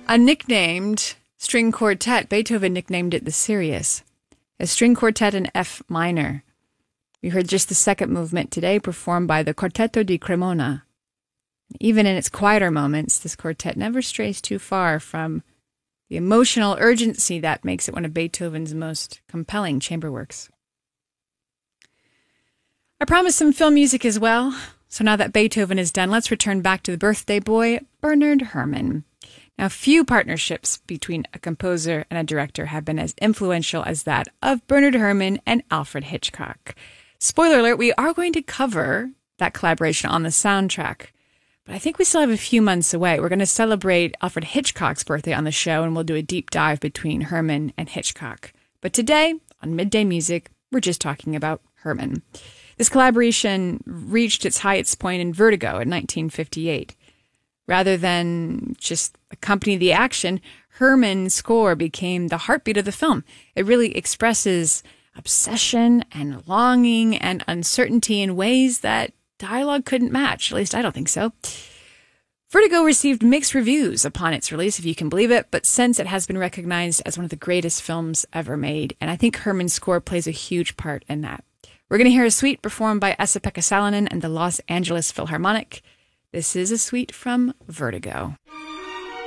A nicknamed string quartet, Beethoven nicknamed it the Sirius, a string quartet in F minor. We heard just the second movement today, performed by the Quartetto di Cremona. Even in its quieter moments, this quartet never strays too far from the emotional urgency that makes it one of Beethoven's most compelling chamber works. I promised some film music as well, so now that Beethoven is done, let's return back to the birthday boy, Bernard Herrmann. Now, few partnerships between a composer and a director have been as influential as that of Bernard Herrmann and Alfred Hitchcock. Spoiler alert, we are going to cover that collaboration on the soundtrack, but I think we still have a few months away. We're going to celebrate Alfred Hitchcock's birthday on the show, and we'll do a deep dive between Herrmann and Hitchcock. But today, on Midday Music, we're just talking about Herrmann. This collaboration reached its highest point in Vertigo in 1958. Rather than just accompany the action, Herrmann's score became the heartbeat of the film. It really expresses obsession and longing and uncertainty in ways that dialogue couldn't match. At least I don't think so. Vertigo received mixed reviews upon its release, if you can believe it, but since it has been recognized as one of the greatest films ever made, and I think Herrmann's score plays a huge part in that. We're going to hear a suite performed by Esa-Pekka Salonen and the Los Angeles Philharmonic. This is a suite from Vertigo.